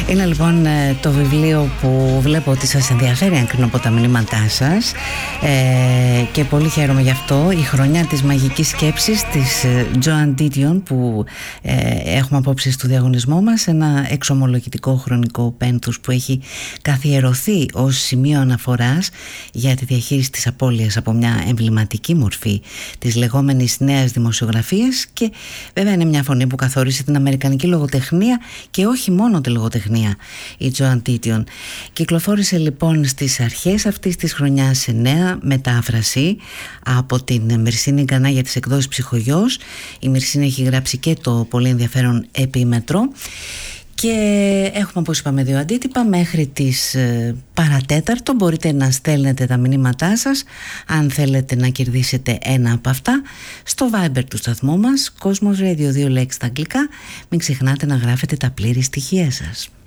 Είναι λοιπόν το βιβλίο που βλέπω ότι σας ενδιαφέρει, αν κρίνω από τα μηνύματά σας, και πολύ χαίρομαι γι' αυτό. Η χρονιά της μαγικής σκέψης της Joan Didion, που έχουμε απόψε στο διαγωνισμό μας, ένα εξομολογητικό χρονικό πένθους που έχει καθιερωθεί ως σημείο αναφοράς για τη διαχείριση της απώλειας από μια εμβληματική μορφή της λεγόμενης νέας δημοσιογραφίας, και βέβαια είναι μια φωνή που καθόρισε την αμερικανική λογοτεχνία και όχι μόνο τη λογοτεχνία. Η Joan Didion κυκλοφόρησε λοιπόν στις αρχές αυτής της χρονιάς σε νέα μετάφραση από την Μυρσίνη Γκανά για τις εκδόσεις Ψυχογιός. Η Μυρσίνη έχει γράψει και το πολύ ενδιαφέρον Επίμετρο. Και έχουμε, όπως είπαμε, 2 αντίτυπα μέχρι τις παρατέταρτο. Μπορείτε να στέλνετε τα μηνύματά σας αν θέλετε να κερδίσετε ένα από αυτά στο Viber του σταθμού μας, Cosmos Radio, 2 λέξεις στα αγγλικά. Μην ξεχνάτε να γράφετε τα πλήρη στοιχεία σας.